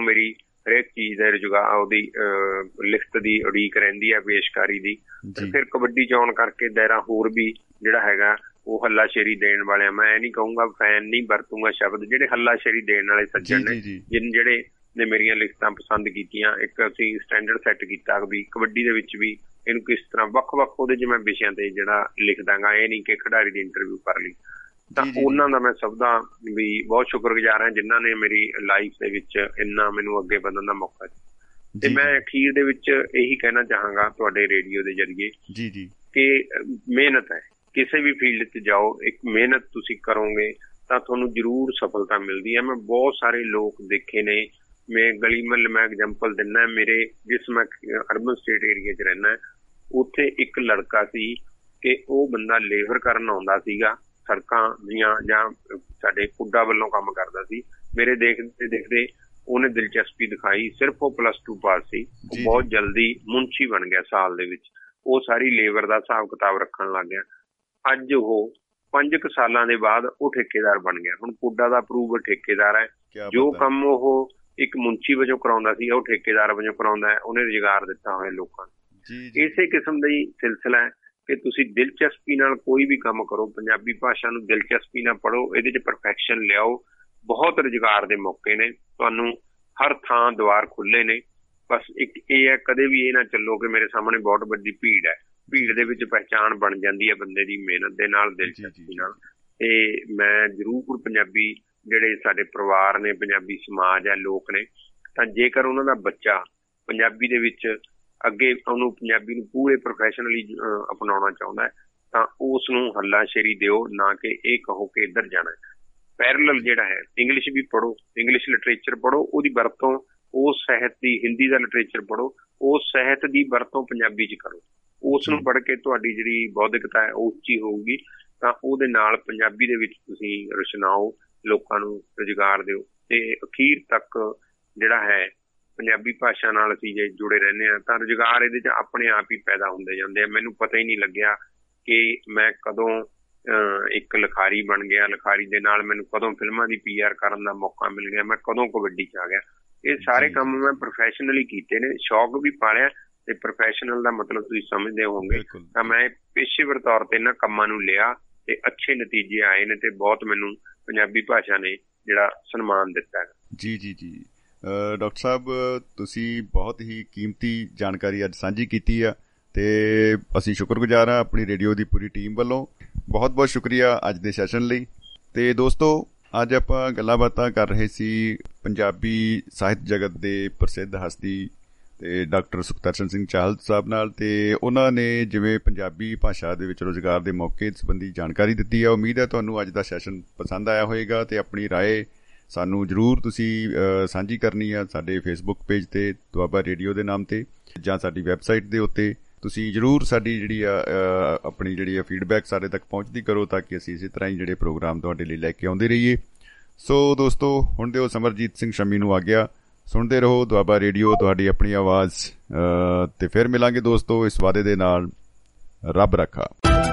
ਨੂੰ ਮੇਰੀ ਹਰੇਕ ਚੀਜ਼ ਦੇ ਰੁਜ਼ਗਾਰ ਉਹਦੀ ਲਿਖਤ ਦੀ ਉਡੀਕ ਰਹਿੰਦੀ ਹੈ, ਪੇਸ਼ਕਾਰੀ ਦੀ। ਫਿਰ ਕਬੱਡੀ ਚ ਆਉਣ ਕਰਕੇ ਦਾਇਰਾ ਹੋਰ ਵੀ ਜਿਹੜਾ ਹੈਗਾ ਉਹ ਹੱਲਾਸ਼ੇਰੀ ਦੇਣ ਵਾਲਿਆਂ, ਮੈਂ ਇਹ ਨਹੀਂ ਕਹੂੰਗਾ ਫੈਨ ਨਹੀਂ ਵਰਤੂੰਗਾ ਸ਼ਬਦ, ਜਿਹੜੇ ਹੱਲਾਸ਼ੇਰੀ ਦੇਣ ਵਾਲੇ ਸੱਜਣ ਨੇ ਜਿਹੜੇ ਨੇ ਮੇਰੀਆਂ ਲਿਖਤਾਂ ਪਸੰਦ ਕੀਤੀਆਂ। ਇੱਕ ਅਸੀਂ ਸਟੈਂਡਰਡ ਸੈੱਟ ਕੀਤਾ ਵੀ ਕਬੱਡੀ ਦੇ ਵਿੱਚ ਵੀ ਇਹਨੂੰ ਕਿਸ ਤਰ੍ਹਾਂ ਵੱਖ-ਵੱਖ ਉਹਦੇ 'ਚ ਮੈਂ ਵਿਸ਼ਿਆਂ ਤੇ ਜਿਹੜਾ ਲਿਖਦਾ ਗਾ, ਇਹ ਨਹੀਂ ਕਿ ਖਿਡਾਰੀ ਦੀ ਇੰਟਰਵਿਊ ਕਰ ਲਈ। ਤਾਂ ਉਹਨਾਂ ਦਾ ਮੈਂ ਸਭ ਦਾ ਵੀ ਬਹੁਤ ਸ਼ੁਕਰਗੁਜ਼ਾਰ ਹਾਂ ਜਿਨ੍ਹਾਂ ਨੇ ਮੇਰੀ ਲਾਈਫ ਦੇ ਵਿੱਚ ਇੰਨਾ ਮੈਨੂੰ ਅੱਗੇ ਵਧਣ ਦਾ ਮੌਕਾ ਦਿੱਤਾ। ਤੇ ਮੈਂ ਅਖੀਰ ਦੇ ਵਿੱਚ ਇਹੀ ਕਹਿਣਾ ਚਾਹਾਂਗਾ ਤੁਹਾਡੇ ਰੇਡੀਓ ਦੇ ਜ਼ਰੀਏ ਕਿ ਮਿਹਨਤ ਹੈ, ਕਿਸੇ ਵੀ ਫੀਲਡ 'ਚ ਜਾਓ, ਇੱਕ ਮਿਹਨਤ ਤੁਸੀਂ ਕਰੋਗੇ ਤਾਂ ਤੁਹਾਨੂੰ ਜ਼ਰੂਰ ਸਫਲਤਾ ਮਿਲਦੀ ਹੈ। ਮੈਂ ਬਹੁਤ ਸਾਰੇ ਲੋਕ ਦੇਖੇ ਨੇ, ਮੈਂ ਗਲੀ ਮਹੱਲੇ ਮੈਂ ਐਗਜਾਮਪਲ ਦਿੰਦਾ, ਮੇਰੇ ਜਿਸ ਮੈਂ ਅਰਬਨ ਸਟੇਟ ਏਰੀਏ 'ਚ ਰਹਿੰਦਾ, ਉੱਥੇ ਇੱਕ ਲੜਕਾ ਸੀ ਕਿ ਉਹ ਬੰਦਾ ਲੇਬਰ ਕਰਨ ਆਉਂਦਾ ਸੀਗਾ ਸੜਕਾਂ ਦੀਆਂ, ਜਾਂ ਸਾਡੇ ਪੁੱਡਾ ਵੱਲੋਂ ਕੰਮ ਕਰਦਾ ਸੀ। ਮੇਰੇ ਦੇਖਦੇ ਦੇਖਦੇ ਉਹਨੇ ਦਿਲਚਸਪੀ ਦਿਖਾਈ, ਸਿਰਫ ਉਹ +2 ਪਾਸ ਸੀ, ਬਹੁਤ ਜਲਦੀ ਮੁਨਸ਼ੀ ਬਣ ਗਿਆ ਸਾਲ ਦੇ ਵਿੱਚ। ਉਹ ਸਾਰੀ ਲੇਬਰ ਦਾ ਹਿਸਾਬ ਕਿਤਾਬ ਰੱਖਣ ਲੱਗ ਗਿਆ। ਅੱਜ ਉਹ 5 ਕੁ ਸਾਲਾਂ ਦੇ ਬਾਅਦ ਉਹ ਠੇਕੇਦਾਰ ਬਣ ਗਿਆ। ਹੁਣ ਪੁੱਡਾ ਦਾ ਅਪਰੂਵਡ ਠੇਕੇਦਾਰ ਹੈ। ਜੋ ਕੰਮ ਉਹ ਇੱਕ ਮੁਨਸ਼ੀ ਵਜੋਂ ਕਰਾਉਂਦਾ ਸੀ ਉਹ ਠੇਕੇਦਾਰ ਵਜੋਂ ਕਰਾਉਂਦਾ ਹੈ। ਉਹਨੇ ਰੁਜ਼ਗਾਰ ਦਿੱਤਾ ਹੋਇਆ ਲੋਕਾਂ ਨੂੰ। ਇਸੇ ਕਿਸਮ ਦਾ ਹੀ ਸਿਲਸਿਲਾ ਹੈ ਕਿ ਤੁਸੀਂ ਦਿਲਚਸਪੀ ਨਾਲ ਕੋਈ ਵੀ ਕੰਮ ਕਰੋ, ਪੰਜਾਬੀ ਭਾਸ਼ਾ ਨੂੰ ਦਿਲਚਸਪੀ ਨਾਲ ਪੜ੍ਹੋ, ਇਹਦੇ 'ਚ ਪਰਫੈਕਸ਼ਨ ਲਿਆਓ। ਬਹੁਤ ਰੁਜ਼ਗਾਰ ਦੇ ਮੌਕੇ ਨੇ, ਤੁਹਾਨੂੰ ਹਰ ਥਾਂ ਦੁਆਰ ਖੁੱਲ੍ਹੇ ਨੇ। ਬਸ ਇੱਕ ਇਹ ਹੈ, ਕਦੇ ਵੀ ਇਹ ਨਾ ਚੱਲੋ ਕਿ ਮੇਰੇ ਸਾਹਮਣੇ ਬਹੁਤ ਵੱਡੀ ਭੀੜ ਹੈ। ਭੀੜ ਦੇ ਵਿੱਚ ਪਹਿਚਾਣ ਬਣ ਜਾਂਦੀ ਹੈ ਬੰਦੇ ਦੀ ਮਿਹਨਤ ਦੇ ਨਾਲ, ਦਿਲਚਸਪੀ ਨਾਲ। ਤੇ ਮੈਂ ਜ਼ਰੂਰ ਪੰਜਾਬੀ ਜਿਹੜੇ ਸਾਡੇ ਪਰਿਵਾਰ ਨੇ, ਪੰਜਾਬੀ ਸਮਾਜ ਹੈ, ਲੋਕ ਨੇ, ਤਾਂ ਜੇਕਰ ਉਹਨਾਂ ਦਾ ਬੱਚਾ ਪੰਜਾਬੀ ਦੇ ਵਿੱਚ ਅੱਗੇ ਉਹਨੂੰ ਪੰਜਾਬੀ ਨੂੰ ਪੂਰੇ ਪ੍ਰੋਫੈਸ਼ਨਲੀ ਅਪਣਾਉਣਾ ਚਾਹੁੰਦਾ ਹੈ ਤਾਂ ਉਸ ਨੂੰ ਹੱਲਾਸ਼ੇਰੀ ਦਿਓ, ਨਾ ਕਿ ਇਹ ਕਹੋ ਕਿ ਇੱਧਰ ਜਾਣਾ। ਪੈਰਲਲ ਜਿਹੜਾ ਹੈ, ਇੰਗਲਿਸ਼ ਵੀ ਪੜ੍ਹੋ, ਇੰਗਲਿਸ਼ ਲਿਟਰੇਚਰ ਪੜ੍ਹੋ, ਉਹਦੀ ਵਰਤੋਂ ਉਸ ਸਾਹਿਤ ਦੀ, ਹਿੰਦੀ ਦਾ ਲਿਟਰੇਚਰ ਪੜ੍ਹੋ, ਉਸ ਸਾਹਿਤ ਦੀ ਵਰਤੋਂ ਪੰਜਾਬੀ 'ਚ ਕਰੋ। ਉਸ ਨੂੰ ਪੜ੍ਹ ਕੇ ਤੁਹਾਡੀ ਜਿਹੜੀ ਬੌਧਿਕਤਾ ਹੈ ਉਹ ਉੱਚੀ ਹੋਊਗੀ, ਤਾਂ ਉਹਦੇ ਨਾਲ ਪੰਜਾਬੀ ਦੇ ਵਿੱਚ ਤੁਸੀਂ ਰਚਨਾਓ, ਲੋਕਾਂ ਨੂੰ ਰੁਜ਼ਗਾਰ ਦਿਓ। ਤੇ ਅਖੀਰ ਤੱਕ ਜਿਹੜਾ ਹੈ ਪੰਜਾਬੀ ਭਾਸ਼ਾ ਨਾਲ ਅਸੀਂ ਜੇ ਜੁੜੇ ਰਹਿੰਦੇ ਹਾਂ ਤਾਂ ਰੁਜ਼ਗਾਰ ਇਹਦੇ 'ਚ ਆਪਣੇ ਆਪ ਹੀ ਪੈਦਾ ਹੁੰਦੇ ਜਾਂਦੇ ਆ। ਮੈਨੂੰ ਪਤਾ ਹੀ ਨਹੀਂ ਲੱਗਿਆ ਕਿ ਮੈਂ ਕਦੋਂ ਇੱਕ ਲਿਖਾਰੀ ਬਣ ਗਿਆ, ਲਿਖਾਰੀ ਦੇ ਨਾਲ ਮੈਨੂੰ ਕਦੋਂ ਫਿਲਮਾਂ ਦੀ PR ਕਰਨ ਦਾ ਮੌਕਾ ਮਿਲ ਗਿਆ, ਮੈਂ ਕਦੋਂ ਕਬੱਡੀ 'ਚ ਆ ਗਿਆ। ਇਹ ਸਾਰੇ ਕੰਮ ਮੈਂ ਪ੍ਰੋਫੈਸ਼ਨਲੀ ਕੀਤੇ ਨੇ, ਸ਼ੌਕ ਵੀ ਪਾਲਿਆ। ਤੇ ਪ੍ਰੋਫੈਸ਼ਨਲ ਦਾ ਮਤਲਬ ਤੁਸੀਂ ਸਮਝਦੇ ਹੋਵੋਗੇ, ਤਾਂ ਮੈਂ ਪੇਸ਼ੇਵਰ ਤੌਰ ਤੇ ਇਹਨਾਂ ਕੰਮਾਂ ਨੂੰ ਲਿਆ ਤੇ ਅੱਛੇ ਨਤੀਜੇ ਆਏ ਨੇ ਤੇ ਬਹੁਤ ਮੈਨੂੰ ਪੰਜਾਬੀ ਭਾਸ਼ਾ ਨੇ ਜਿਹੜਾ ਸਨਮਾਨ ਦਿੱਤਾ ਹੈ। ਜੀ ਡਾਕਟਰ ਸਾਹਿਬ, ਤੁਸੀਂ ਬਹੁਤ ਹੀ ਕੀਮਤੀ ਜਾਣਕਾਰੀ ਅੱਜ ਸਾਂਝੀ ਕੀਤੀ ਆ ਤੇ ਅਸੀਂ ਸ਼ੁਕਰਗੁਜ਼ਾਰ ਹਾਂ ਆਪਣੀ ਰੇਡੀਓ ਦੀ ਪੂਰੀ ਟੀਮ ਵੱਲੋਂ। ਬਹੁਤ ਬਹੁਤ ਸ਼ੁਕਰੀਆ ਅੱਜ ਦੇ ਸੈਸ਼ਨ ਲਈ। ਤੇ ਦੋਸਤੋ, ਅੱਜ ਆਪਾਂ ਗੱਲਾਂ ਬਾਤਾਂ ਕਰ ਰਹੇ ਸੀ ਪੰਜਾਬੀ ਸਾਹਿਤ ਜਗਤ ਦੇ ਪ੍ਰਸਿੱਧ ਹਸਤੀ ਤੇ ਡਾਕਟਰ ਸੁਖਦਰਸ਼ਨ ਸਿੰਘ ਚਾਹਲ ਸਾਹਿਬ ਨਾਲ। ਤੇ ਉਹਨਾਂ ਨੇ ਜਿਵੇਂ ਪੰਜਾਬੀ ਭਾਸ਼ਾ ਦੇ ਵਿੱਚ ਰੁਜ਼ਗਾਰ ਦੇ ਮੌਕੇ ਸੰਬੰਧੀ ਜਾਣਕਾਰੀ ਦਿੱਤੀ ਹੈ। ਉਮੀਦ ਹੈ ਤੁਹਾਨੂੰ ਅੱਜ ਦਾ ਸੈਸ਼ਨ ਪਸੰਦ ਆਇਆ ਹੋਏਗਾ ਤੇ ਆਪਣੀ ਰਾਏ ਸਾਨੂੰ ਜ਼ਰੂਰ ਤੁਸੀਂ ਸਾਂਝੀ ਕਰਨੀ ਆ ਸਾਡੇ ਫੇਸਬੁੱਕ ਪੇਜ 'ਤੇ ਦੁਆਬਾ ਰੇਡੀਓ ਦੇ ਨਾਮ 'ਤੇ, ਜਾਂ ਸਾਡੀ ਵੈਬਸਾਈਟ ਦੇ ਉੱਤੇ। ਤੁਸੀਂ ਜ਼ਰੂਰ ਸਾਡੀ ਜਿਹੜੀ ਆਪਣੀ ਜਿਹੜੀ ਫੀਡਬੈਕ ਸਾਡੇ ਤੱਕ ਪਹੁੰਚਦੀ ਕਰੋ ਤਾਂ ਕਿ ਅਸੀਂ ਇਸੇ ਤਰ੍ਹਾਂ ਹੀ ਜਿਹੜੇ ਪ੍ਰੋਗਰਾਮ ਤੁਹਾਡੇ ਲਈ ਲੈ ਕੇ ਆਉਂਦੇ ਰਹੀਏ। ਸੋ ਦੋਸਤੋ, ਹੁਣ ਦਿਓ ਸਮਰਜੀਤ ਸਿੰਘ ਸ਼ਮੀ ਨੂੰ ਆਗਿਆ। ਸੁਣਦੇ ਰਹੋ ਦੁਆਬਾ ਰੇਡੀਓ, ਤੁਹਾਡੀ ਆਪਣੀ ਆਵਾਜ਼। ਤੇ ਫਿਰ ਮਿਲਾਂਗੇ ਦੋਸਤੋ ਇਸ ਵਾਅਦੇ ਦੇ ਨਾਲ। ਰੱਬ ਰੱਖਾ।